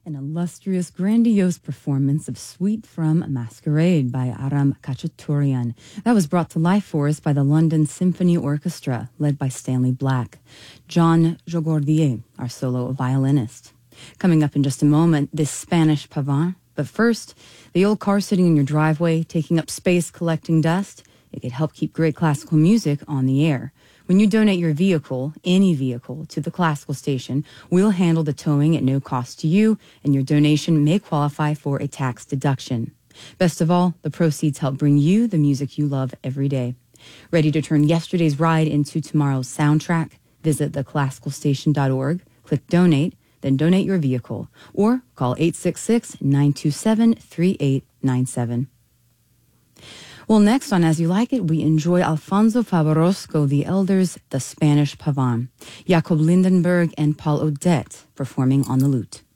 An illustrious, grandiose performance of Suite from Masquerade by Aram Khachaturian. That was brought to life for us by the London Symphony Orchestra, led by Stanley Black. John Jogordier, our solo violinist. Coming up in just a moment, this Spanish pavane. But first, the old car sitting in your driveway, taking up space, collecting dust, it could help keep great classical music on the air. When you donate your vehicle, any vehicle, to the classical station, we'll handle the towing at no cost to you, and your donation may qualify for a tax deduction. Best of all, the proceeds help bring you the music you love every day. Ready to turn yesterday's ride into tomorrow's soundtrack? Visit theclassicalstation.org, click donate, then donate your vehicle, or call 866-927-3897. Well, next on As You Like It, we enjoy Alfonso Favorosco the Elder's The Spanish Pavane, Jakob Lindenberg and Paul Odette performing on the lute.